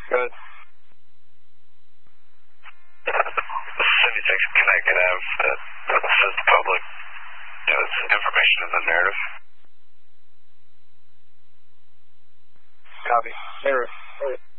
Good. 76 Connecticut Ave, says the public. It's information in the narrative. Copy. Narrative.